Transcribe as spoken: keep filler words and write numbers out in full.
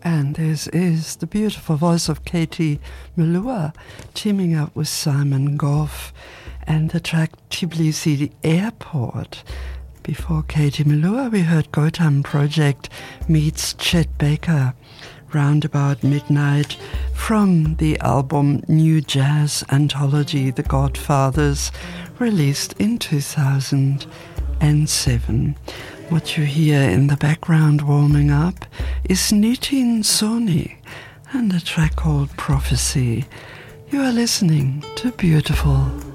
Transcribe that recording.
And this is the beautiful voice of Katie Melua teaming up with Simon Goff and the track Tbilisi Airport. Before Katie Melua, we heard Gautam Project meets Chet Baker, round about midnight, from the album New Jazz Anthology, The Godfathers, released in two thousand seven. What you hear in the background warming up is Nitin Soni and a track called Prophecy. You are listening to Beautiful.